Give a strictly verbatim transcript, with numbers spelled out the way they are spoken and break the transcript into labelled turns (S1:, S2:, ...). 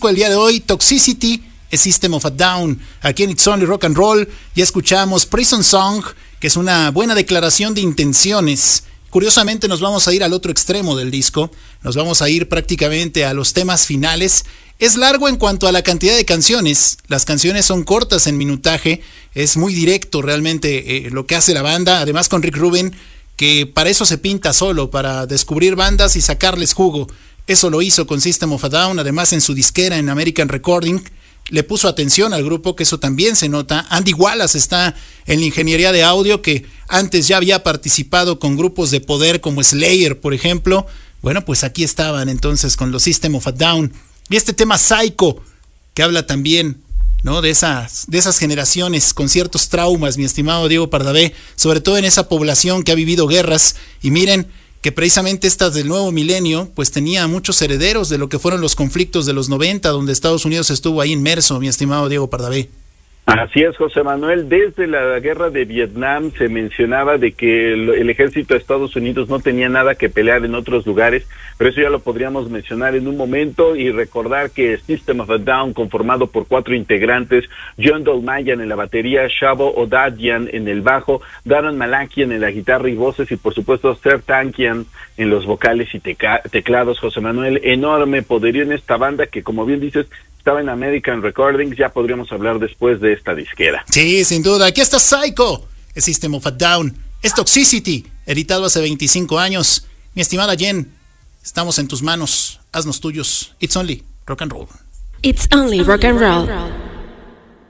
S1: disco el día de hoy, Toxicity, A System of a Down. Aquí en It's Only Rock and Roll ya escuchamos Prison Song, que es una buena declaración de intenciones. Curiosamente nos vamos a ir al otro extremo del disco, nos vamos a ir prácticamente a los temas finales. Es largo en cuanto a la cantidad de canciones, las canciones son cortas en minutaje, es muy directo realmente eh, lo que hace la banda, además con Rick Rubin, que para eso se pinta solo, para descubrir bandas y sacarles jugo. Eso lo hizo con System of a Down, además en su disquera en American Recording, le puso atención al grupo, que eso también se nota. Andy Wallace está en la ingeniería de audio, que antes ya había participado con grupos de poder como Slayer, por ejemplo. Bueno, pues aquí estaban entonces con los System of a Down. Y este tema Psycho, que habla también, ¿no?, de esas, de esas generaciones con ciertos traumas, mi estimado Diego Pardavé, sobre todo en esa población que ha vivido guerras. Y miren que precisamente estas del nuevo milenio pues tenía muchos herederos de lo que fueron los conflictos de los noventa, donde Estados Unidos estuvo ahí inmerso, mi estimado Diego Pardavé.
S2: Así es, José Manuel. Desde la guerra de Vietnam se mencionaba de que el, el ejército de Estados Unidos no tenía nada que pelear en otros lugares, pero eso ya lo podríamos mencionar en un momento y recordar que System of a Down, conformado por cuatro integrantes, John Dolmayan en la batería, Shavo Odadjian en el bajo, Darren Malakian en la guitarra y voces y por supuesto Serj Tankian en los vocales y teca- teclados, José Manuel. Enorme poderío en esta banda que, como bien dices, estaba en American Recordings. Ya podríamos hablar después de esta disquera.
S1: Sí, sin duda. Aquí está Psycho, el System of a Down. Es Toxicity, editado hace veinticinco años. Mi estimada Jen, estamos en tus manos. Haznos tuyos. It's Only Rock and Roll.
S3: It's Only Rock and Roll.